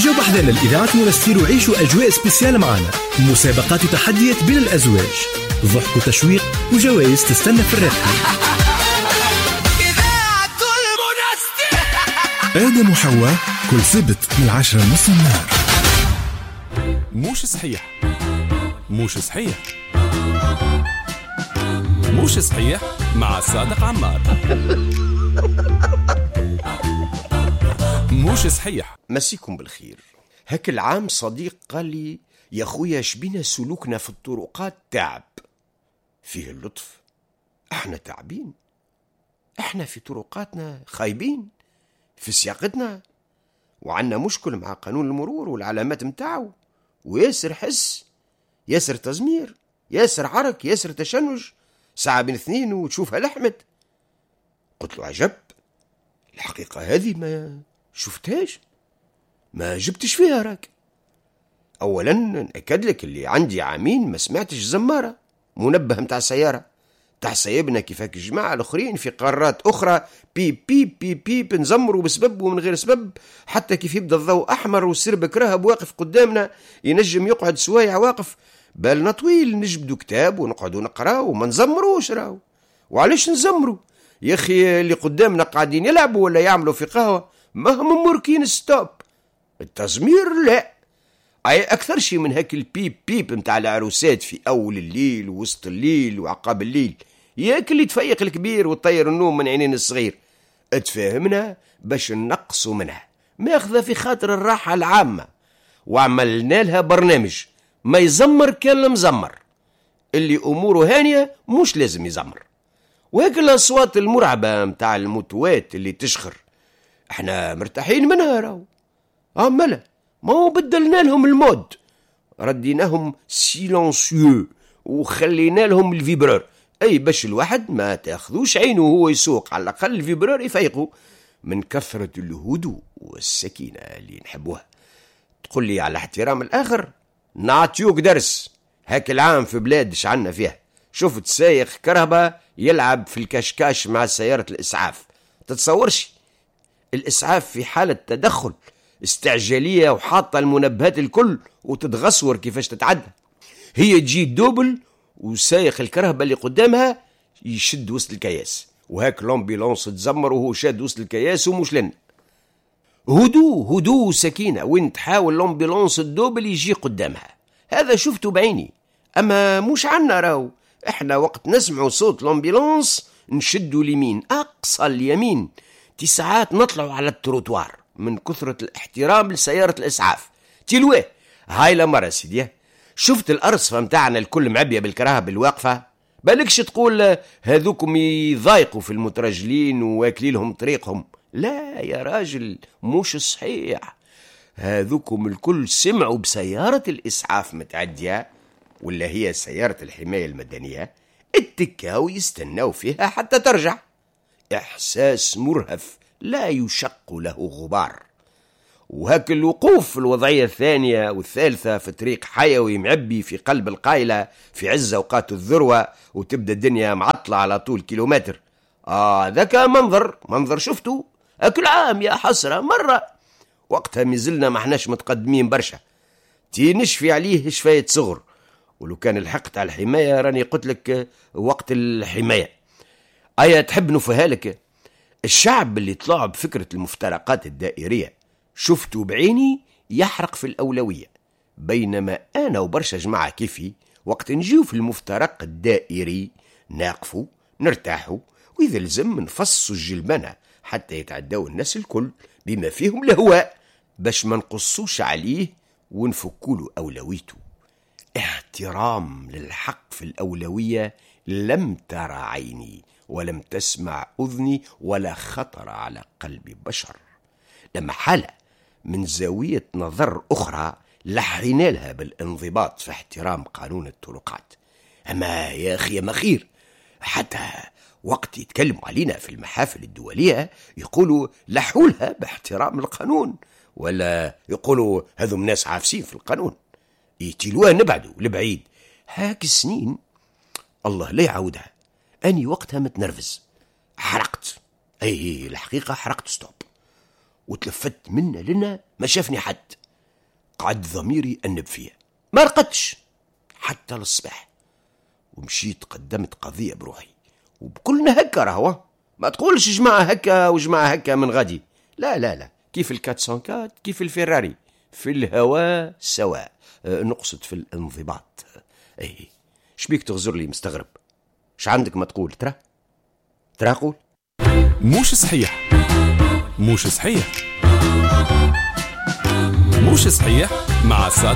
اجوا بحذانا الإذاعة ونستير وعيشوا أجواء سبيسيال معنا، مسابقات وتحديات بين الأزواج، ضحك وتشويق وجوائز تستنى في الرحلة. آدم وحواء كل سبت من 10:30 النهار. مش صحيح مش صحيح مش صحيح مع صادق عمار. مش صحيح. مسيكم بالخير. هك العام صديق قال لي يا خويا شبينا سلوكنا في الطرقات تعب، فيه اللطف. احنا تعبين، احنا في طرقاتنا خايبين في سياقتنا، وعنا مشكل مع قانون المرور والعلامات متاعه، وياسر حس، ياسر تزمير، ياسر عرك، ياسر تشنج، ساعة بين اثنين وتشوفها لحمت. قلت له عجب، الحقيقة هذه ما شفتهاش، ما جبتش فيها راك. اولا نأكد لك اللي عندي عامين ما سمعتش زمارة منبه متاع سيارة تاع سيبنا كيفاك الجماعة الاخرين في قارات اخرى بيب بيب بيب بيب نزمروا بسبب ومن غير سبب، حتى كيف يبدا الضوء احمر والسربك رهب واقف قدامنا ينجم يقعد سوايع واقف، بالنا طويل نجبدوا كتاب ونقعدوا نقراو وما نزمروش راو. وعلاش نزمروا يا اخي؟ اللي قدامنا قاعدين يلعبوا ولا يعملوا في قهوة، ما هم مركين ستوب. التزمير لا، اي اكثر شيء من هاك البيب بيب متاع العروسات في اول الليل ووسط الليل وعقاب الليل، ياك اللي تفيق الكبير وتطير النوم من عينين الصغير. اتفاهمنا باش نقصوا منها، ماخذه في خاطر الراحة العامة، وعملنا لها برنامج ما يزمر كان المزمر، اللي اموره هانية مش لازم يزمر. وهيك الاصوات المرعبة متاع الموتوات اللي تشخر احنا مرتاحين منها راو. عملا ما هو بدلنا لهم المود، رديناهم سيلانسيو وخلينا لهم الفيبرور، اي باش الواحد ما تاخذوش عينه وهو يسوق، على الاقل الفيبرور يفيقوا من كثرة الهدوء والسكينة اللي نحبوها. تقول لي على احترام الاخر، نعطيوك درس. هاك العام في بلاد شعنا فيها شفت سايق كرهبة يلعب في الكشكاش مع سيارة الإسعاف، تتصورش الإسعاف في حالة تدخل استعجالية وحاطة المنبهات الكل وتتغصور كيفاش تتعدى، هي تجي دوبل وسايق الكرهبة اللي قدامها يشد وسط الكياس، وهاك لومبيلونس تزمر وهو شاد وسط الكياس ومش لنا. هدوء هدوء وسكينة وين تحاول لومبيلونس الدوبل يجي قدامها، هذا شفته بعيني. أما مش عنا راو، احنا وقت نسمعوا صوت لومبيلونس نشدوا اليمين أقصى اليمين، ساعات نطلعوا على التروتوار من كثرة الاحترام لسيارة الإسعاف. تلوه هاي لمرة سيدي شفت الأرصفة متاعنا الكل معبية بالكراهب الواقفة، بالكش تقول هذوكم يضايقوا في المترجلين واكليلهم طريقهم. لا يا راجل مش صحيح، هذوكم الكل سمعوا بسيارة الإسعاف متعدية ولا هي سيارة الحماية المدنية، اتكاو يستناو فيها حتى ترجع. إحساس مرهف لا يشق له غبار. وهك الوقوف في الوضعية الثانية والثالثة في طريق حيوي معبي في قلب القايلة في عز أوقات الذروة، وتبدأ الدنيا معطلة على طول كيلومتر. ذاك منظر شفته أكل عام يا حسرة مرة، وقتها مازلنا ما احناش متقدمين برشا، نشفي عليه شفاية صغر. ولو كان الحقت على الحماية راني قلت لك وقت الحماية. تحب نفها لك الشعب اللي طلع بفكرة المفترقات الدائرية شفته بعيني يحرق في الأولوية، بينما أنا وبرشا جماعة كيفي وقت نجيو في المفترق الدائري ناقفوا نرتاحوا، وإذا لزم نفصوا الجلبانة حتى يتعدوا الناس الكل بما فيهم الهواء باش ما نقصوش عليه ونفكوله أولويته. احترام للحق في الأولوية لم ترى عيني ولم تسمع أذني ولا خطر على قلب بشر. لما حالة من زاوية نظر أخرى لحينا لها بالانضباط في احترام قانون الطرقات. أما يا أخي ما خير، حتى وقت يتكلموا علينا في المحافل الدولية يقولوا لحولها باحترام القانون، ولا يقولوا هذم ناس عافسين في القانون، يتلوها نبعدوا لبعيد. هاك السنين الله لا يعودها، أني وقتها متنرفز حرقت، الحقيقة حرقت ستوب وتلفت منا لنا ما شافني حد، قعد ضميري أنب فيها، ما رقدتش حتى للصباح، ومشيت قدمت قضية بروحي وبكلنا هكا راهو. ما تقولش جماعة هكا وجماعة هكا من غادي، لا لا لا، كيف ال404 كيف الفيراري، في الهواء سواء. نقصد في الانضباط. ايه شبيك تغزر لي مستغرب؟ ش عندك ما تقول؟ ترى قول. موش صحيح، موش صحيح، موش صحيح مع